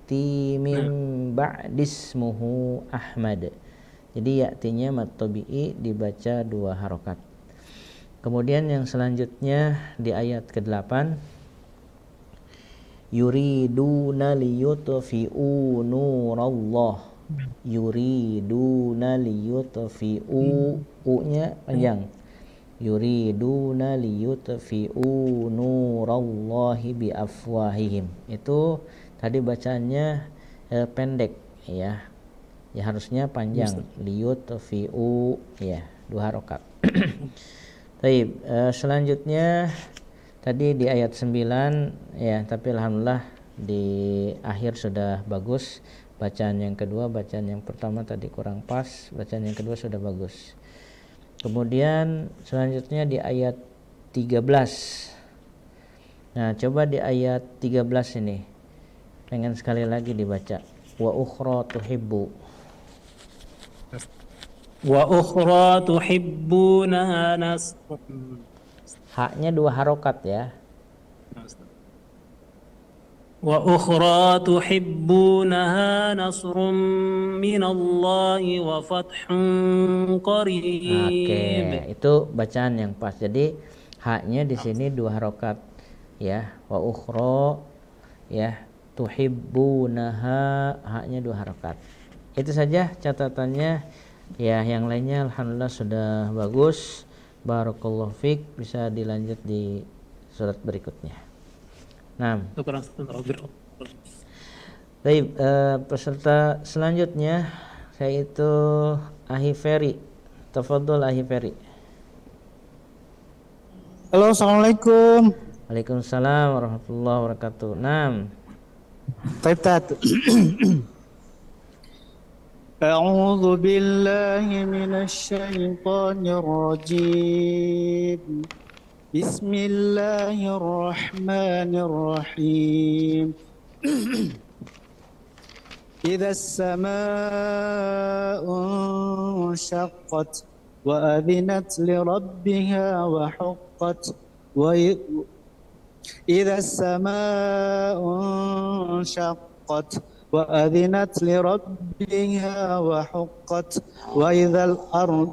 ya'ti min ba'dismuhu Ahmad. Jadi ya'tinya mad tabi'i dibaca 2 harokat. Kemudian yang selanjutnya di ayat ke-8, yuriduna liyutfi'u nurallah. Yuriduna liyutfi'u, u-nya panjang. Yuriduna liyutfi'u nurallahi biafwahihim. Itu tadi bacaannya pendek ya. Ya harusnya panjang. Liyutfi'u ya, 2 harokat. Baik, selanjutnya tadi di ayat 9 ya, tapi alhamdulillah di akhir sudah bagus. Bacaan yang kedua, bacaan yang pertama tadi kurang pas, bacaan yang kedua sudah bagus. Kemudian selanjutnya di ayat 13. Nah, coba di ayat 13 ini. Pengen sekali lagi dibaca. Wa ukhra tuhibbu. Wa ukhra tuhibbunaha nasrun. Haknya 2 harokat ya. Wa ukhra tuhibbunaha nasrun minallahi wa fathun qarib. Oke, itu bacaan yang pas. Jadi haknya di sini 2 harokat ya. Wa ukhra ya, tuhibbunaha, haknya 2 harokat. Itu saja catatannya. Ya, yang lainnya alhamdulillah sudah bagus. Barakallahu fiik, bisa dilanjut di surat berikutnya. Nah, baik, peserta selanjutnya yaitu Ahi Ferry. Tafadhol Ahi Ferry. Halo, assalamualaikum. Waalaikumsalam warahmatullahi wabarakatuh. Naam. Taib. أعوذ بالله من الشيطان الرجيم بسم الله الرحمن الرحيم إذا السماء انشقت وأذنت لربها وحقت إذا السماء انشقت وأذنت لربها وحقت وإذا الأرض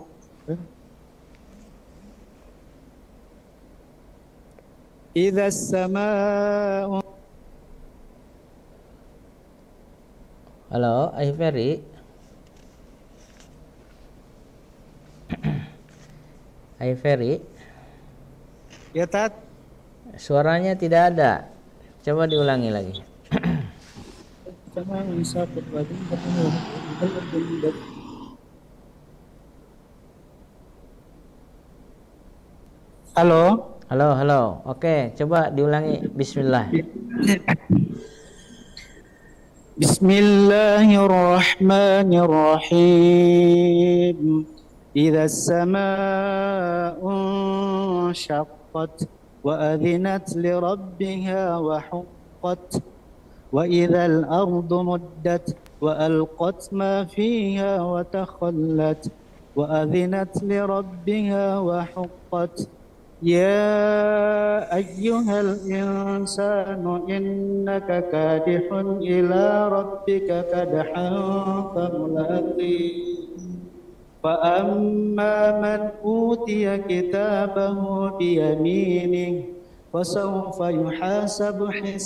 إذا السماء. Halo, Ahi Ferry. Ahi Ferry. Ya, Tat. Suaranya tidak ada. Coba diulangi lagi. Halo. Halo. Oke, coba diulangi. Bismillah. Bismillahirrahmanirrahim. Idza as-samaa'u shaqqat wa adhinat li rabbiha wa huqqat وإذا الأرض مدت وألقت ما فيها وتخلت وأذنت لربها وحقت يا أيها الإنسان إنك كادح إلى ربك كدحا فملاقيه فأما من أوتي كتابه بيمينه فسوف يحاسب حسابا